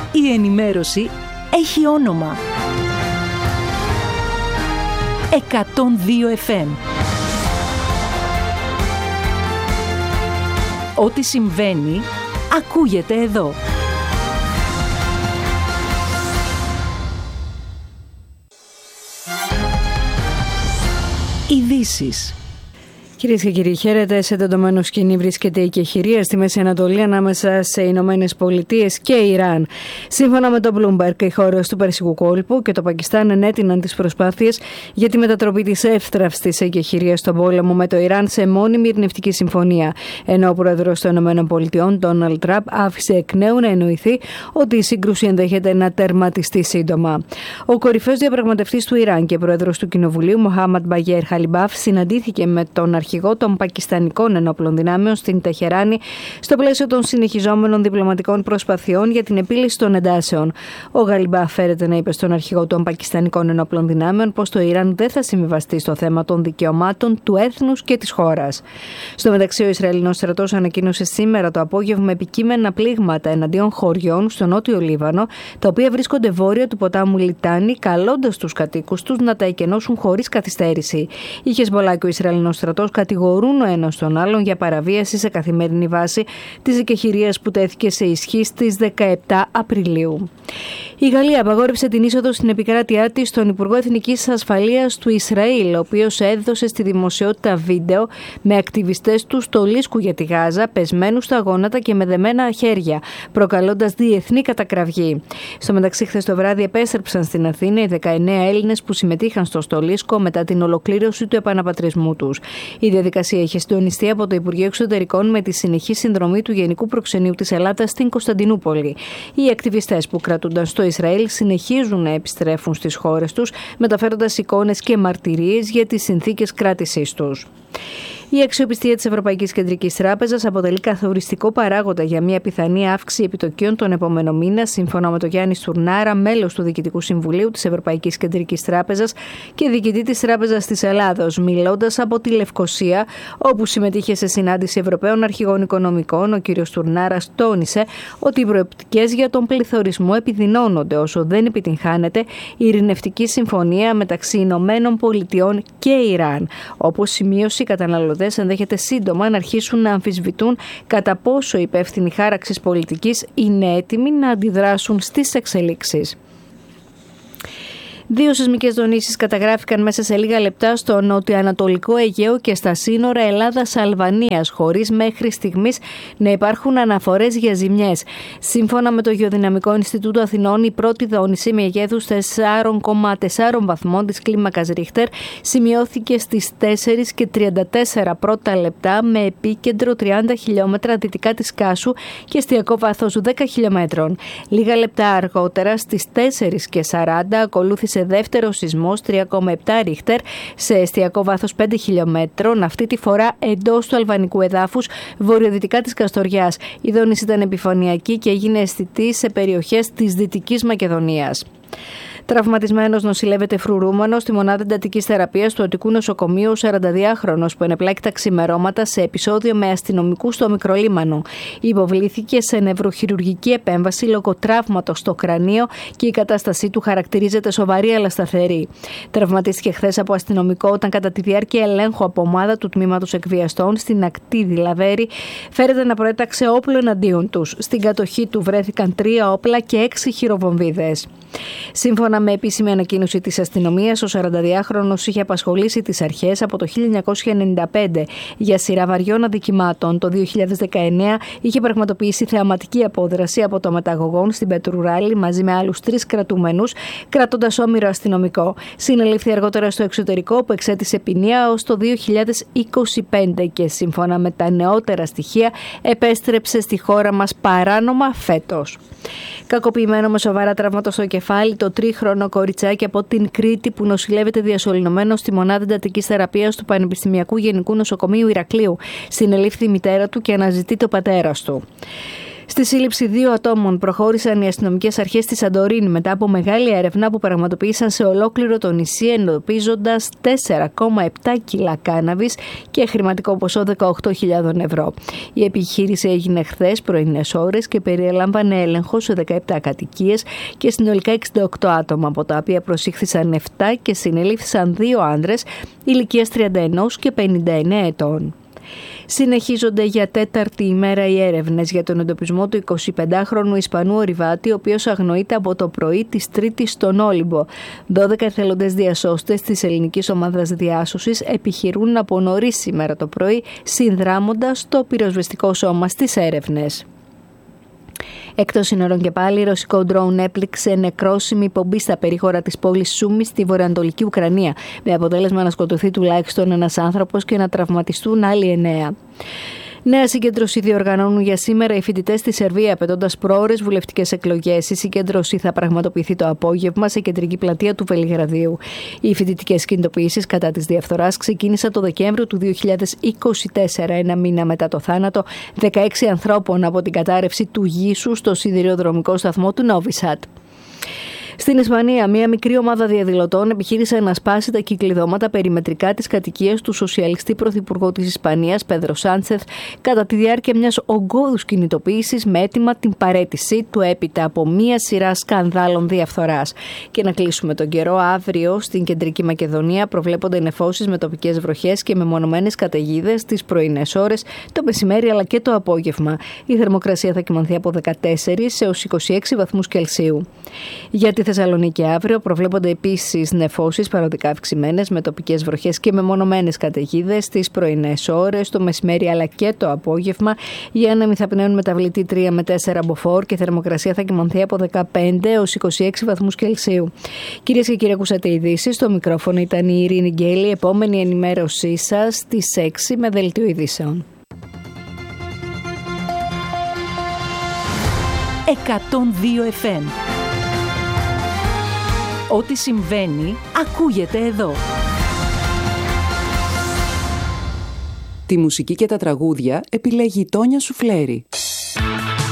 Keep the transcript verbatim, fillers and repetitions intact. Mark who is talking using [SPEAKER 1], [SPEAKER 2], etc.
[SPEAKER 1] Η ενημέρωση έχει όνομα. εκατόν δύο εφ εμ. Ό,τι συμβαίνει, ακούγεται εδώ. Ειδήσεις.
[SPEAKER 2] Κυρίες και κύριοι, χαίρετε. Σε τεντωμένο σκηνή βρίσκεται η εκεχηρία στη Μέση Ανατολή ανάμεσα σε Ηνωμένες Πολιτείες και Ιράν. Σύμφωνα με το Bloomberg, οι χώρες του Περσικού κόλπου και το Πακιστάν ενέτειναν τις προσπάθειες για τη μετατροπή της εύθραυστης εκεχηρίας στον πόλεμο με το Ιράν σε μόνιμη ειρηνευτική συμφωνία. Ενώ ο πρόεδρος των ΗΠΑ, Ντόναλντ Τραμπ, άφησε εκ νέου να εννοηθεί ότι η σύγκρουση ενδέχεται να τερματιστεί σύντομα. Ο κορυφαίος διαπραγματευτής του Ιράν και πρόεδρος του Κοινοβουλίου, Μοχάμαντ Μπαγέρ Χαλιμπάφ, συναντήθηκε με τον αρχηγό των Πακιστανικών ενόπλων δυνάμεων στην Τεχεράνη στο πλαίσιο των συνεχιζόμενων διπλωματικών προσπαθειών για την επίλυση των εντάσεων. Ο Γαλιμπάφ φέρεται να είπε στον αρχηγό των Πακιστανικών ενόπλων δυνάμεων πως το Ιράν δεν θα συμβιβαστεί στο θέμα των δικαιωμάτων του έθνους και της χώρας. Στο μεταξύ, ο Ισραηλινός στρατός ανακοίνωσε σήμερα το απόγευμα επικείμενα πλήγματα εναντίον χωριών στο νότιο Λίβανο, τα οποία βρίσκονται βόρεια του ποτάμου Λιτάνη, καλώντας τους κατοίκους τους να τα εκενώσουν χωρίς καθυστέρηση. Η Χεσμπολά και ο Ισραηλινός στρατός κατηγορούν ο ένας τον άλλον για παραβίαση σε καθημερινή βάση της εκεχηρίας που τέθηκε σε ισχύ στις δεκαεπτά Απριλίου. Η Γαλλία απαγόρευσε την είσοδο στην επικράτειά της στον Υπουργό Εθνικής Ασφαλείας του Ισραήλ, ο οποίος έδωσε στη δημοσιότητα βίντεο με ακτιβιστές του στο Λίσκου για τη Γάζα, πεσμένους στα γόνατα και με δεμένα χέρια, προκαλώντας διεθνή κατακραυγή. Στο μεταξύ, χθες το βράδυ επέστρεψαν στην Αθήνα οι δεκαεννέα Έλληνες που συμμετείχαν στο Στολίσκο μετά την ολοκλήρωση του επαναπατρισμού τους. Η διαδικασία είχε συντονιστεί από το Υπουργείο Εξωτερικών με τη συνεχή συνδρομή του Γενικού Προξενείου της Ελλάδας στην Κωνσταντινούπολη. Οι ακτιβιστές που κρατούνταν στο Ισραήλ συνεχίζουν να επιστρέφουν στις χώρες τους, μεταφέροντας εικόνες και μαρτυρίες για τις συνθήκες κράτησής τους. Η αξιοπιστία της Ευρωπαϊκής Κεντρικής Τράπεζας αποτελεί καθοριστικό παράγοντα για μια πιθανή αύξηση επιτοκίων τον επόμενο μήνα, σύμφωνα με τον Γιάννη Στουρνάρα, μέλος του Διοικητικού Συμβουλίου της Ευρωπαϊκής Κεντρικής Τράπεζας και διοικητή της Τράπεζας της Ελλάδος, μιλώντας από τη Λευκοσία, όπου συμμετείχε σε συνάντηση Ευρωπαίων Αρχηγών Οικονομικών. Ο κ. Στουρνάρας τόνισε ότι οι προεπτικές για τον πληθωρισμό επιδεινώνονται όσο δεν επιτυγχάνεται η ειρηνευτική συμφωνία μεταξύ Ηνωμένων Πολιτειών και Ιράν. Όπως σημείωσε, οι καταναλωτές ενδέχεται σύντομα να αρχίσουν να αμφισβητούν κατά πόσο οι υπεύθυνοι χάραξης πολιτικής είναι έτοιμοι να αντιδράσουν στις εξελίξεις. Δύο σεισμικές δονήσεις καταγράφηκαν μέσα σε λίγα λεπτά στο νοτιοανατολικό Αιγαίο και στα σύνορα Ελλάδας-Αλβανίας, χωρίς μέχρι στιγμής να υπάρχουν αναφορές για ζημιές. Σύμφωνα με το Γεωδυναμικό Ινστιτούτο Αθηνών, η πρώτη δόνηση μεγέθους τέσσερα κόμμα τέσσερα βαθμών της κλίμακας Ρίχτερ σημειώθηκε στις τέσσερα και τριάντα τέσσερα πρώτα λεπτά με επίκεντρο τριάντα χιλιόμετρα δυτικά της Κάσου και εστιακό βάθος δέκα χιλιόμετρων. Λίγα λεπτά αργότερα, στις τέσσερα και σαράντα, ακολούθησε σε δεύτερο σεισμός τρία κόμμα επτά Ρίχτερ σε εστιακό βάθος πέντε χιλιόμετρων, αυτή τη φορά εντός του αλβανικού εδάφους βορειοδυτικά της Καστοριάς. Η δόνηση ήταν επιφανειακή και έγινε αισθητή σε περιοχές της Δυτικής Μακεδονίας. Τραυματισμένος νοσηλεύεται φρουρούμενος στη μονάδα εντατικής θεραπείας του Αττικού Νοσοκομείου, ο σαρανταδυάχρονος που ενεπλάκη τα ξημερώματα σε επεισόδιο με αστυνομικούς στο Μικρολίμανο. Υποβλήθηκε σε νευροχειρουργική επέμβαση λόγω τραύματος στο κρανίο και η κατάστασή του χαρακτηρίζεται σοβαρή αλλά σταθερή. Τραυματίστηκε χθες από αστυνομικό όταν κατά τη διάρκεια ελέγχου από ομάδα του τμήματος εκβιαστών στην ακτή Δηλαβέρη φέρεται να προέταξε όπλο εναντίον τους. Στην κατοχή του βρέθηκαν τρία όπλα και έξι χειροβομβίδες. Σύμφωνα με επίσημη ανακοίνωση της αστυνομίας, ο σαρανταδυάχρονος είχε απασχολήσει τις αρχές από το χίλια εννιακόσια ενενήντα πέντε για σειρά βαριών αδικημάτων. Το δύο χιλιάδες δεκαεννέα είχε πραγματοποιήσει θεαματική απόδραση από το μεταγωγόν στην Πετρουράλη μαζί με άλλους τρεις κρατούμενους, κρατώντας όμηρο αστυνομικό. Συνελήφθη αργότερα στο εξωτερικό, που εξέτησε ποινία ως το δύο χιλιάδες είκοσι πέντε και σύμφωνα με τα νεότερα στοιχεία επέστρεψε στη χώρα μας παράνομα φέτος. Κακοποιημένο με σοβαρά τραύματα στο κεφάλι, το τρίχρονο κοριτσάκι από την Κρήτη που νοσηλεύεται διασωληνωμένο στη μονάδα εντατικής θεραπείας του Πανεπιστημιακού Γενικού Νοσοκομείου Ηρακλείου. Συνελήφθη η μητέρα του και αναζητεί το πατέρας του. Στη σύλληψη δύο ατόμων προχώρησαν οι αστυνομικές αρχές στη Σαντορίνη μετά από μεγάλη έρευνα που πραγματοποίησαν σε ολόκληρο το νησί, εντοπίζοντας τέσσερα κόμμα επτά κιλά κάναβης και χρηματικό ποσό δεκαοκτώ χιλιάδες ευρώ. Η επιχείρηση έγινε χθες πρωινές ώρες και περιέλαμβανε έλεγχο σε δεκαεπτά κατοικίες και συνολικά εξήντα οκτώ άτομα, από τα οποία προσήχθησαν επτά και συνελήφθησαν δύο άνδρες ηλικίας τριάντα ένα και πενήντα εννέα ετών. Συνεχίζονται για τέταρτη ημέρα οι έρευνες για τον εντοπισμό του εικοσιπεντάχρονου Ισπανού ορειβάτη, ο οποίος αγνοείται από το πρωί της Τρίτης στον Όλυμπο. δώδεκα εθελοντές διασώστες της ελληνικής ομάδας διάσωσης επιχειρούν από νωρίς σήμερα το πρωί, συνδράμοντας το πυροσβεστικό σώμα στις έρευνες. Εκτός σύνορων και πάλι, ρωσικό ντρόουν έπληξε νεκρόσιμη πομπή στα περίγωρα της πόλης Σούμι στη βορειοανατολική Ουκρανία, με αποτέλεσμα να σκοτωθεί τουλάχιστον ένας άνθρωπος και να τραυματιστούν άλλοι εννέα. Νέα συγκέντρωση διοργανώνουν για σήμερα οι φοιτητές στη Σερβία, απαιτώντας προώρες βουλευτικές εκλογές. Η συγκέντρωση θα πραγματοποιηθεί το απόγευμα σε κεντρική πλατεία του Βελιγραδίου. Οι φοιτητικές κινητοποιήσεις κατά της διαφθοράς ξεκίνησαν το Δεκέμβριο του δύο χιλιάδες είκοσι τέσσερα, ένα μήνα μετά το θάνατο δεκαέξι ανθρώπων από την κατάρρευση του γύσου στο σιδηροδρομικό σταθμό του Νόβι Σαντ. Στην Ισπανία, μια μικρή ομάδα διαδηλωτών επιχείρησε να σπάσει τα κυκλειδώματα περιμετρικά της κατοικίας του σοσιαλιστή πρωθυπουργού της Ισπανίας, Πέδρο Σάντσεθ, κατά τη διάρκεια μιας ογκώδους κινητοποίησης με αίτημα την παραίτησή του έπειτα από μια σειρά σκανδάλων διαφθοράς. Και να κλείσουμε τον καιρό, αύριο στην Κεντρική Μακεδονία προβλέπονται νεφώσεις με τοπικές βροχές και μεμονωμένες καταιγίδες τις πρωινές ώρες, το μεσημέρι αλλά και το απόγευμα. Η θερμοκρασία θα κυμανθεί από δεκατέσσερα έως είκοσι έξι βαθμούς Κελσίου. Για τη Θεσσαλονίκη αύριο προβλέπονται επίσης νεφώσεις παροδικά αυξημένες με τοπικές βροχές και μεμονωμένες καταιγίδες τις πρωινές ώρες, το μεσημέρι αλλά και το απόγευμα. Οι άνεμοι θα πνέουν μεταβλητή τρία με τέσσερα μποφόρ και η θερμοκρασία θα κυμανθεί από δεκαπέντε έως είκοσι έξι βαθμούς Κελσίου. Κυρίες και κύριοι, ακούσατε ειδήσεις. Στο μικρόφωνο ήταν η Ειρήνη Γκέλη. Επόμενη ενημέρωσή σας στις έξι με δελτίο ειδήσεων.
[SPEAKER 1] εκατόν δύο εφ εμ. Ό,τι συμβαίνει, ακούγεται εδώ.
[SPEAKER 3] Τη μουσική και τα τραγούδια επιλέγει η Τόνια Σουφλέρη.